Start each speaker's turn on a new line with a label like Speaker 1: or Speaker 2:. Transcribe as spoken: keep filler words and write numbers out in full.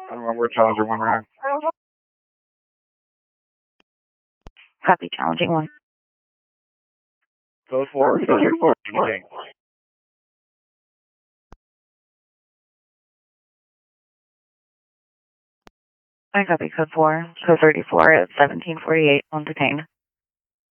Speaker 1: We're Challenger one round.
Speaker 2: Copy, challenging one.
Speaker 1: Code four. Code four. Okay.
Speaker 2: I copy code four. Code thirty-four at seventeen forty-eight on detained.